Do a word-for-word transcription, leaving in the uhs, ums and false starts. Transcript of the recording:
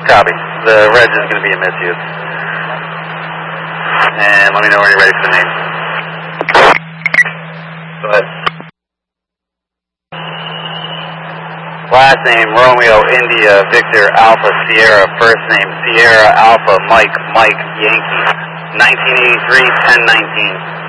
Copy. The reg is going to be a misuse. And let me know when you're ready for the name. Go ahead. Last name, Romeo, India, Victor, Alpha, Sierra. First name, Sierra, Alpha, Mike, Mike, Yankee. nineteen eighty-three, ten nineteen.